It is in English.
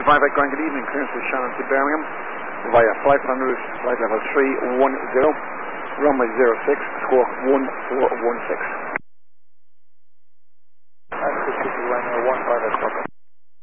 158 Grand, good evening, clearance to Shannon to Birmingham via flight en route, flight level 310, runway 06, squawk 1416. That's the runway 15,